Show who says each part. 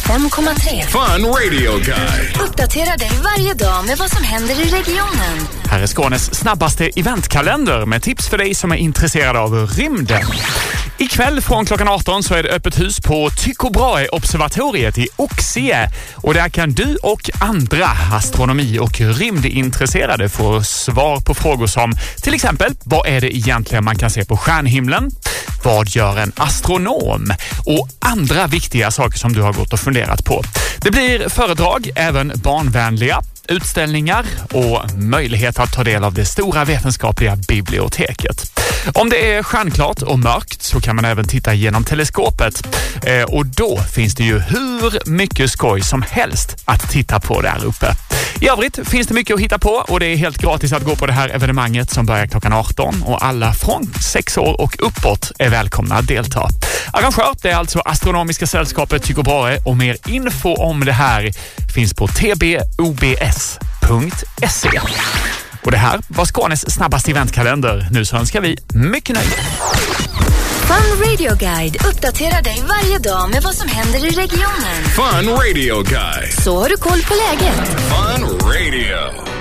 Speaker 1: 105,3.
Speaker 2: Fun Radio Guide.
Speaker 1: Uppdatera dig varje dag med vad som händer i regionen.
Speaker 3: Här är Skånes snabbaste eventkalender med tips för dig som är intresserad av rymden. Ikväll från klockan 18 så är det öppet hus på Tycho Brahe-observatoriet i Oxie. Och där kan du och andra astronomi- och rymdintresserade få svar på frågor som till exempel, vad är det egentligen man kan se på stjärnhimlen? Vad gör en astronom? Och andra viktiga saker som du har gått och funderat på. Det blir föredrag, även barnvänliga, utställningar och möjlighet att ta del av det stora vetenskapliga biblioteket. Om det är stjärnklart och mörkt så kan man även titta genom teleskopet. Och då finns det ju hur mycket skoj som helst att titta på där uppe. I övrigt finns det mycket att hitta på och det är helt gratis att gå på det här evenemanget som börjar klockan 18 och alla från 6 år och uppåt är välkomna att delta. Arrangör det är alltså Astronomiska sällskapet Tycho Brahe och mer info om det här finns på tbobs.se. Och det här var Skånes snabbaste eventkalender. Nu så önskar vi mycket nöje.
Speaker 1: Fun Radio Guide uppdaterar dig varje dag med vad som händer i regionen.
Speaker 2: Fun Radio Guide.
Speaker 1: Så har du koll på läget.
Speaker 2: Fun Radio.